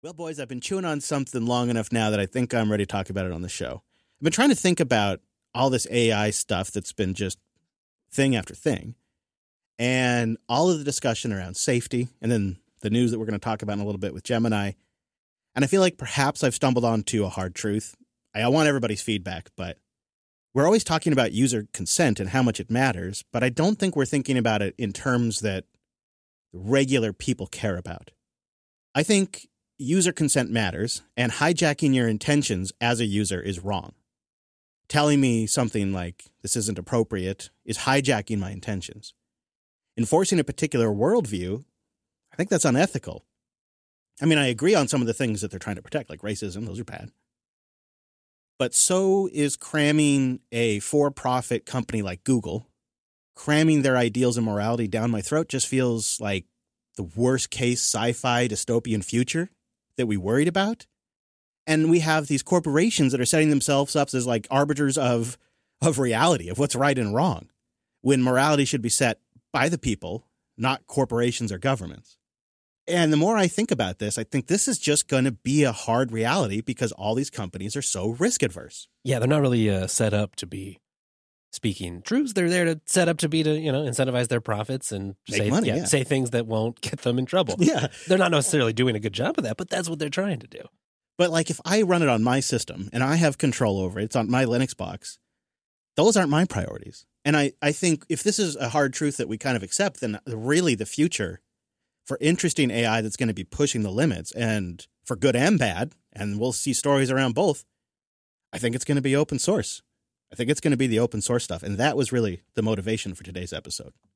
Well, boys, I've been chewing on something long enough now that I think I'm ready to talk about it on the show. I've been trying to think about all this AI stuff that's been just thing after thing, and all of the discussion around safety, and then the news that we're going to talk about in a little bit with Gemini. And I feel like perhaps I've stumbled onto a hard truth. I want everybody's feedback, but we're always talking about user consent and how much it matters, but I don't think we're thinking about it in terms that regular people care about. I think user consent matters, and hijacking your intentions as a user is wrong. Telling me something like this isn't appropriate is hijacking my intentions. Enforcing a particular worldview, I think that's unethical. I mean, I agree on some of the things that they're trying to protect, like racism, those are bad. But so is cramming a for-profit company like Google. Cramming their ideals and morality down my throat just feels like the worst-case sci-fi dystopian future that we worried about. And we have these corporations that are setting themselves up as like arbiters of reality, of what's right and wrong, when morality should be set by the people, not corporations or governments. And the more I think about this, I think this is just going to be a hard reality because all these companies are so risk adverse. Yeah, they're not really set up to be speaking truths. They're there to set up to be to, incentivize their profits and say things that won't get them in trouble. Yeah. They're not necessarily doing a good job of that, but that's what they're trying to do. But like if I run it on my system and I have control over it, it's on my Linux box, those aren't my priorities. And I think if this is a hard truth that we kind of accept, then really the future for interesting AI that's going to be pushing the limits and for good and bad, and we'll see stories around both, I think it's going to be open source. I think it's going to be the open source stuff. And that was really the motivation for today's episode.